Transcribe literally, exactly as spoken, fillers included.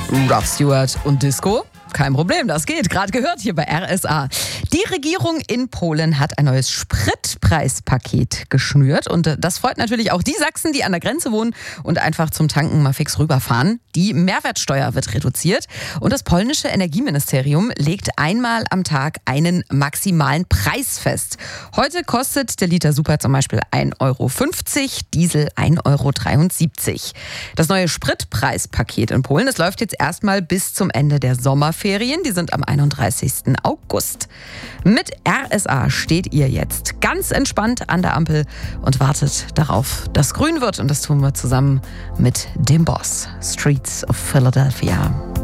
Rod Stewart und Disco? Kein Problem, das geht. Gerade gehört hier bei R S A. Die Regierung in Polen hat ein neues Spritpreispaket geschnürt. Und das freut natürlich auch die Sachsen, die an der Grenze wohnen und einfach zum Tanken mal fix rüberfahren. Die Mehrwertsteuer wird reduziert. Und das polnische Energieministerium legt einmal am Tag einen maximalen Preis fest. Heute kostet der Liter Super zum Beispiel ein Euro fünfzig, Diesel ein Euro dreiundsiebzig. Das neue Spritpreispaket in Polen, das läuft jetzt erstmal bis zum Ende der Sommerferien. Die sind am einunddreißigsten August. Mit R S A steht ihr jetzt ganz entspannt an der Ampel und wartet darauf, dass grün wird. Und das tun wir zusammen mit dem Boss. Streets of Philadelphia.